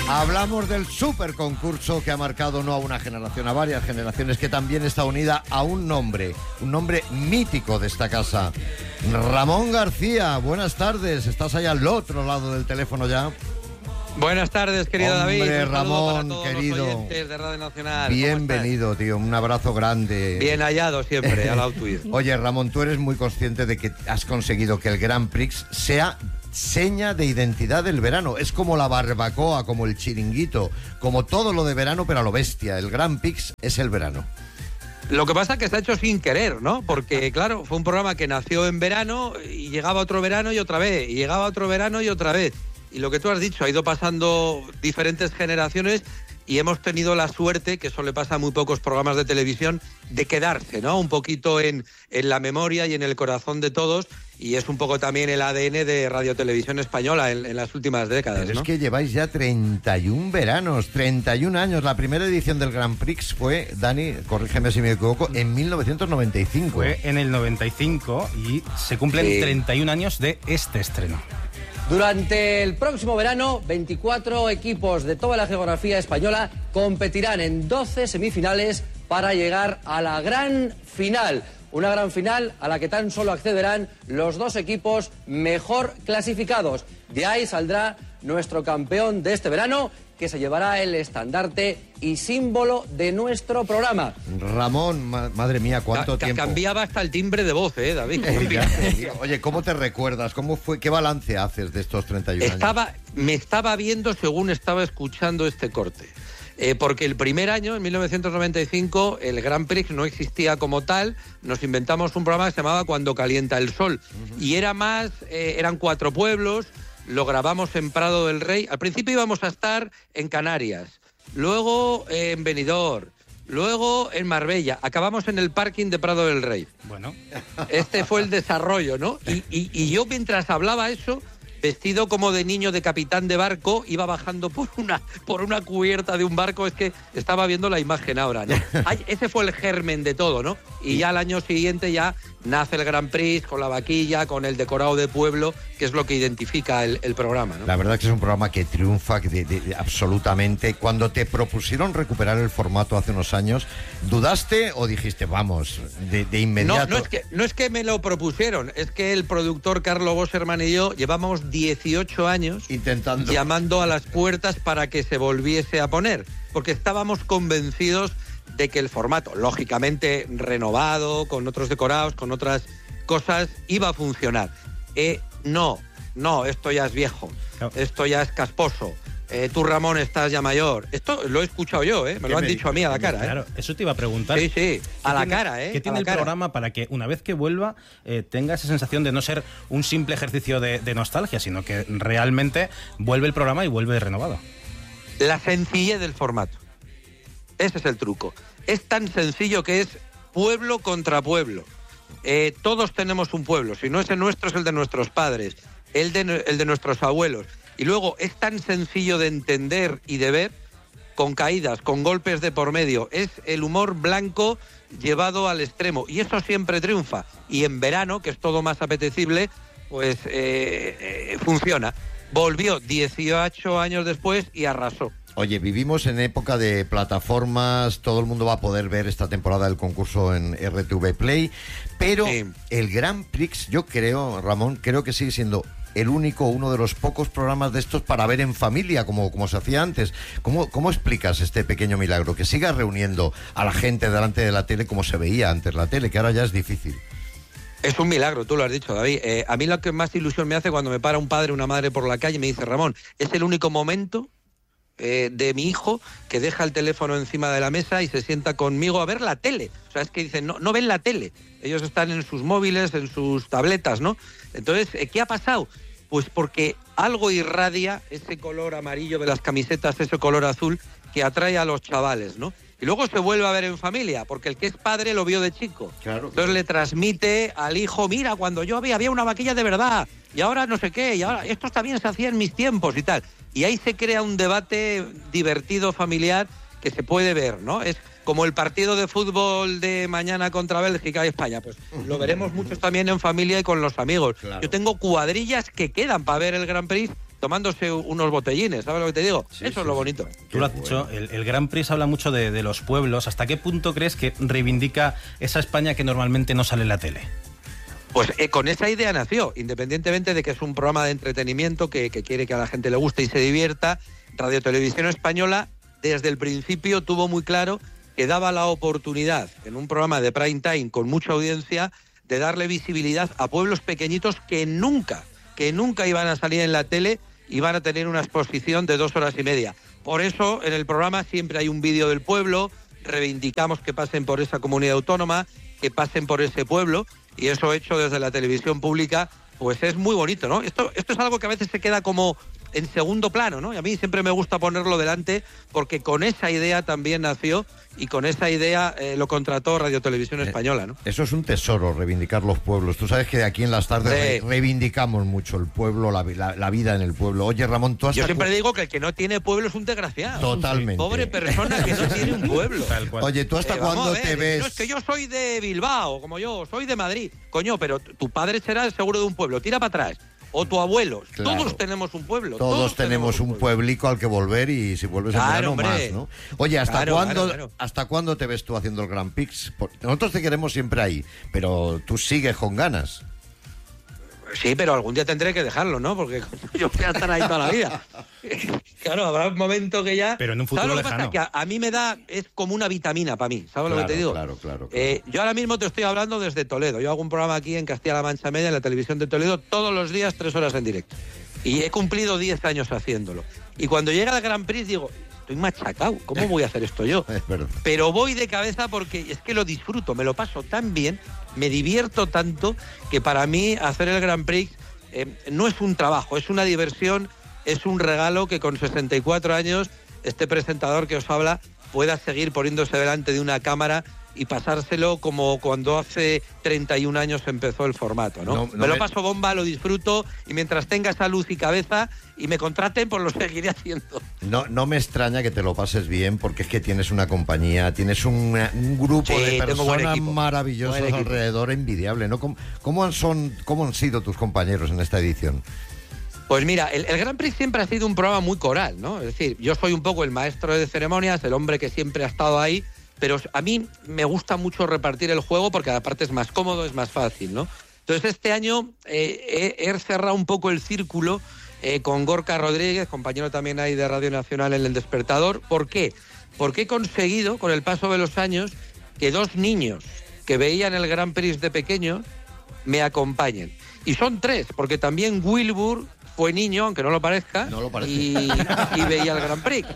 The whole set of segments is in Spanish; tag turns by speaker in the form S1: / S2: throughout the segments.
S1: Hablamos del superconcurso que ha marcado no a una generación, a varias generaciones, que también está unida a un nombre mítico de esta casa. Ramón García, buenas tardes. ¿Estás ahí al otro lado del teléfono ya?
S2: Buenas tardes, querido David.
S1: Hombre, Ramón, querido.
S2: Los oyentes de Radio Nacional.
S1: Bienvenido, tío. Un abrazo grande.
S2: Bien hallado siempre, al Autoir.
S1: Oye, Ramón, tú eres muy consciente de que has conseguido que el Grand Prix sea seña de identidad del verano. Es como la barbacoa, como el chiringuito, como todo lo de verano, pero a lo bestia. El Grand Prix es el verano.
S2: Lo que pasa es que se ha hecho sin querer, ¿no? Porque, claro, fue un programa que nació en verano y llegaba otro verano y otra vez, y llegaba otro verano y otra vez. Y lo que tú has dicho, ha ido pasando diferentes generaciones y hemos tenido la suerte, que eso le pasa a muy pocos programas de televisión, de quedarse, ¿no? Un poquito en la memoria y en el corazón de todos, y es un poco también el ADN de Radio Televisión Española en las últimas décadas,
S1: Pero
S2: ¿no?
S1: es que lleváis ya 31 veranos, 31 años. La primera edición del Grand Prix fue, Dani, corrígeme si me equivoco, en 1995.
S3: Fue en el 95 y se cumplen 31 años de este estreno.
S4: Durante el próximo verano, 24 equipos de toda la geografía española competirán en 12 semifinales para llegar a la gran final. Una gran final a la que tan solo accederán los dos equipos mejor clasificados. De ahí saldrá nuestro campeón de este verano, que se llevará el estandarte y símbolo de nuestro programa.
S1: Ramón, madre mía, ¿cuánto tiempo?
S2: Cambiaba hasta el timbre de voz, David.
S1: Oye, ¿cómo te recuerdas? ¿Cómo fue? ¿Qué balance haces de estos 31 años?
S2: Me estaba viendo según estaba escuchando este corte. Porque el primer año, en 1995, el Grand Prix no existía como tal. Nos inventamos un programa que se llamaba Cuando calienta el sol. Y era más, eran 4 pueblos. Lo grabamos en Prado del Rey. Al principio íbamos a estar en Canarias, luego en Benidorm, luego en Marbella. Acabamos en el parking de Prado del Rey.
S3: Bueno.
S2: Este fue el desarrollo, ¿no? Y yo, mientras hablaba eso, vestido como de niño de capitán de barco, iba bajando por una cubierta de un barco. Es que estaba viendo la imagen ahora, ¿no? Ese fue el germen de todo, ¿no? Y ya al año siguiente ya nace el Grand Prix con la vaquilla, con el decorado de pueblo, que es lo que identifica el programa, ¿no?
S1: La verdad es que es un programa que triunfa absolutamente. Cuando te propusieron recuperar el formato hace unos años, ¿dudaste o dijiste, vamos, de inmediato?
S2: No es que me lo propusieron, es que el productor Carlo Bosserman y yo llevamos 18 años
S1: intentando,
S2: llamando a las puertas para que se volviese a poner, porque estábamos convencidos de que el formato, lógicamente renovado, con otros decorados, con otras cosas, iba a funcionar. No, esto ya es viejo, esto ya es casposo. Tú, Ramón, estás ya mayor. Esto lo he escuchado yo, me lo han dicho a mí a la cara.
S3: Claro, eso te iba a preguntar.
S2: Sí, a la cara,
S3: ¿Qué tiene el programa para que una vez que vuelva tenga esa sensación de no ser un simple ejercicio de nostalgia, sino que realmente vuelve el programa y vuelve renovado?
S2: La sencillez del formato. Ese es el truco. Es tan sencillo que es pueblo contra pueblo. Todos tenemos un pueblo. Si no es el nuestro, es el de nuestros padres, el de nuestros abuelos. Y luego es tan sencillo de entender y de ver, con caídas, con golpes de por medio. Es el humor blanco llevado al extremo. Y eso siempre triunfa. Y en verano, que es todo más apetecible, pues funciona. Volvió 18 años después y arrasó.
S1: Oye, vivimos en época de plataformas, todo el mundo va a poder ver esta temporada del concurso en RTV Play, pero el Grand Prix, yo creo, Ramón, que sigue siendo uno de los pocos programas de estos para ver en familia, como se hacía antes. ¿Cómo explicas este pequeño milagro? Que siga reuniendo a la gente delante de la tele como se veía antes la tele, que ahora ya es difícil.
S2: Es un milagro, tú lo has dicho, David. A mí lo que más ilusión me hace cuando me para un padre o una madre por la calle y me dice, Ramón, es el único momento de mi hijo que deja el teléfono encima de la mesa y se sienta conmigo a ver la tele. O sea, es que dicen, no ven la tele. Ellos están en sus móviles, en sus tabletas, ¿no? Entonces, ¿qué ha pasado? Pues porque algo irradia ese color amarillo de las camisetas, ese color azul que atrae a los chavales, ¿no? Y luego se vuelve a ver en familia, porque el que es padre lo vio de chico.
S1: Claro.
S2: Entonces le transmite al hijo, mira, cuando yo había una vaquilla de verdad, y ahora no sé qué, y ahora esto también se hacía en mis tiempos y tal. Y ahí se crea un debate divertido, familiar, que se puede ver, ¿no? Es como el partido de fútbol de mañana contra Bélgica y España, pues lo veremos muchos también en familia y con los amigos.
S1: Claro.
S2: Yo tengo cuadrillas que quedan para ver el Grand Prix tomándose unos botellines, ¿sabes lo que te digo?
S1: Sí,
S2: Eso es lo bonito.
S3: Tú lo has dicho, el Grand Prix habla mucho de los pueblos. ¿Hasta qué punto crees que reivindica esa España que normalmente no sale en la tele?
S2: Pues con esa idea nació, independientemente de que es un programa de entretenimiento que quiere que a la gente le guste y se divierta. Radio Televisión Española desde el principio tuvo muy claro que daba la oportunidad en un programa de prime time con mucha audiencia de darle visibilidad a pueblos pequeñitos que nunca iban a salir en la tele y van a tener una exposición de 2 horas y media. Por eso en el programa siempre hay un vídeo del pueblo, reivindicamos que pasen por esa comunidad autónoma, que pasen por ese pueblo, y eso hecho desde la televisión pública, pues es muy bonito, ¿no? Esto es algo que a veces se queda como en segundo plano, ¿no? Y a mí siempre me gusta ponerlo delante porque con esa idea también nació y con esa idea lo contrató Radio Televisión Española, ¿no?
S1: Eso es un tesoro, reivindicar los pueblos. Tú sabes que aquí en las tardes reivindicamos mucho el pueblo, la vida en el pueblo. Oye, Ramón, tú has...
S2: Yo siempre digo que el que no tiene pueblo es un desgraciado.
S1: Totalmente.
S2: Pobre persona que no tiene un pueblo.
S1: Oye, ¿tú hasta cuándo te ves...?
S2: No, es que yo soy de Bilbao, como yo, soy de Madrid. Coño, pero tu padre será seguro de un pueblo. Tira para atrás. O tu abuelo.
S1: Claro.
S2: Todos tenemos un pueblo.
S1: Todos tenemos un pueblico al que volver y si vuelves en verano
S2: hombre.
S1: más, ¿no? Oye,
S2: Claro.
S1: ¿hasta cuándo te ves tú haciendo el Grand Prix? Nosotros te queremos siempre ahí, pero tú sigues con ganas.
S2: Sí, pero algún día tendré que dejarlo, ¿no? Porque yo voy a estar ahí toda la vida. Claro, habrá un momento que ya...
S3: Pero en un futuro
S2: ¿sabes lo que
S3: lejano?
S2: pasa? Que a mí me da... Es como una vitamina para mí, ¿sabes lo que te digo?
S1: Claro.
S2: Yo ahora mismo te estoy hablando desde Toledo. Yo hago un programa aquí en Castilla-La Mancha Media, en la televisión de Toledo, todos los días, 3 horas en directo. Y he cumplido 10 años haciéndolo. Y cuando llega el Grand Prix digo, estoy machacado, ¿cómo voy a hacer esto yo?
S1: Es verdad.
S2: Pero voy de cabeza porque es que lo disfruto, me lo paso tan bien, me divierto tanto, que para mí hacer el Grand Prix no es un trabajo, es una diversión, es un regalo que con 64 años este presentador que os habla pueda seguir poniéndose delante de una cámara y pasárselo como cuando hace 31 años empezó el formato, ¿no? Me lo paso bomba, lo disfruto, y mientras tenga esa luz y cabeza y me contraten, pues lo seguiré haciendo.
S1: No me extraña que te lo pases bien, porque es que tienes una compañía, tienes un grupo de personas maravillosas alrededor, envidiable, ¿no? ¿Cómo han sido tus compañeros en esta edición?
S2: Pues mira, el Grand Prix siempre ha sido un programa muy coral, ¿no? Es decir, yo soy un poco el maestro de ceremonias, el hombre que siempre ha estado ahí, pero a mí me gusta mucho repartir el juego porque aparte es más cómodo, es más fácil, ¿no? Entonces este año he cerrado un poco el círculo con Gorka Rodríguez, compañero también ahí de Radio Nacional en El Despertador. ¿Por qué? Porque he conseguido, con el paso de los años, que 2 niños que veían el Grand Prix de pequeño me acompañen. Y son 3, porque también Wilbur fue niño, aunque no lo parezca, y veía el Grand Prix.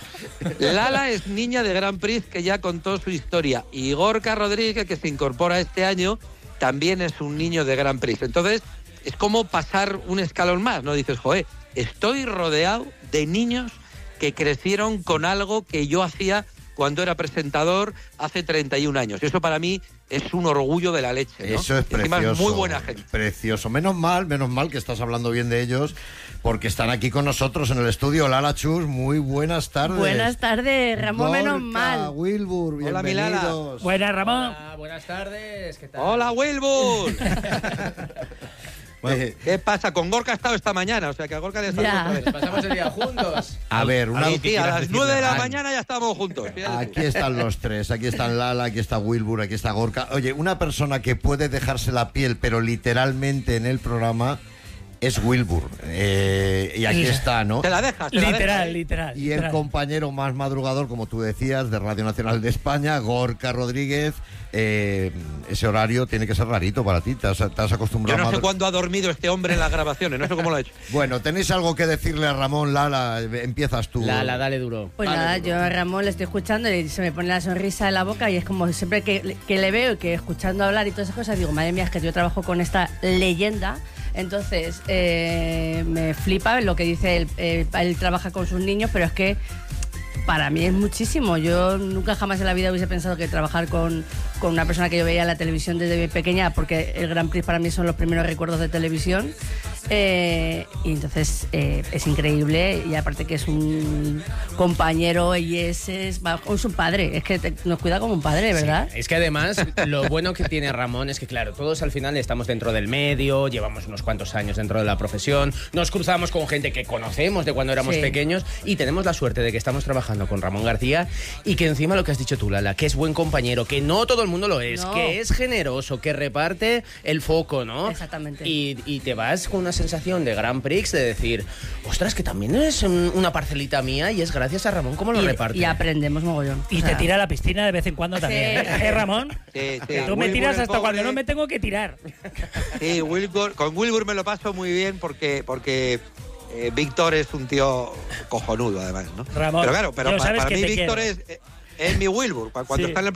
S2: Lala es niña de Grand Prix que ya contó su historia, y Gorka Rodríguez, que se incorpora este año, también es un niño de Grand Prix. Entonces es como pasar un escalón más, ¿no? Dices, joder, estoy rodeado de niños que crecieron con algo que yo hacía cuando era presentador hace 31 años. Eso para mí es un orgullo de la leche, ¿no?
S1: Eso es precioso.
S2: Encima es muy buena gente.
S1: Precioso. Menos mal que estás hablando bien de ellos, porque están aquí con nosotros en el estudio. Lala, Chus, muy buenas tardes.
S5: Buenas tardes, Ramón,
S1: Gorka,
S5: menos mal.
S1: Wilbur,
S2: Hola,
S1: bienvenidos.
S6: Buenas, Ramón.
S7: Hola, buenas tardes, ¿qué tal?
S2: ¡Hola, Wilbur! ¿Qué pasa? Con Gorka ha estado esta mañana, o sea que a Gorka le está
S7: Pasamos el día juntos.
S1: A ver,
S2: a las 9 de la mañana ya estamos juntos.
S1: Aquí están los 3, aquí están Lala, aquí está Wilbur, aquí está Gorka. Oye, una persona que puede dejarse la piel, pero literalmente en el programa, es Wilbur. Y aquí está, ¿no?
S2: Te la dejas.
S6: Literal.
S1: Y el compañero más madrugador, como tú decías, de Radio Nacional de España, Gorka Rodríguez. Ese horario tiene que ser rarito para ti. ¿Te has acostumbrado?
S2: Yo no sé cuándo ha dormido este hombre en las grabaciones, no sé cómo lo ha hecho.
S1: Bueno, ¿tenéis algo que decirle a Ramón? Lala, empiezas tú.
S7: Lala, dale duro.
S5: Pues nada, yo a Ramón le estoy escuchando y se me pone la sonrisa en la boca, y es como siempre que le veo y que escuchando hablar y todas esas cosas, digo, madre mía, es que yo trabajo con esta leyenda. Entonces, me flipa lo que dice él trabaja con sus niños, pero es que para mí es muchísimo. Yo nunca jamás en la vida hubiese pensado que trabajar con una persona que yo veía en la televisión desde pequeña, porque el Grand Prix para mí son los primeros recuerdos de televisión. Y entonces es increíble, y aparte que es un compañero y es un padre, es que nos cuida como un padre, ¿verdad?
S7: Sí, es que además lo bueno que tiene Ramón es que, claro, todos al final estamos dentro del medio, llevamos unos cuantos años dentro de la profesión, nos cruzamos con gente que conocemos de cuando éramos pequeños y tenemos la suerte de que estamos trabajando con Ramón García y que encima lo que has dicho tú, Lala, que es buen compañero, que no todo el mundo lo es, que es generoso, que reparte el foco, ¿no?
S5: Exactamente.
S7: Y te vas con una sensación de Grand Prix de decir, ostras, que también es una parcelita mía y es gracias a Ramón cómo lo reparte.
S5: Y aprendemos mogollón.
S6: Y te tira a la piscina de vez en cuando también, ¿eh, Ramón?
S2: Sí.
S6: Que tú me tiras hasta cuando no me tengo que tirar.
S2: Sí, con Wilbur me lo paso muy bien porque Víctor es un tío cojonudo, además, ¿no?
S6: Ramón,
S2: pero claro, para mí Víctor es mi Wilbur. Cuando está en el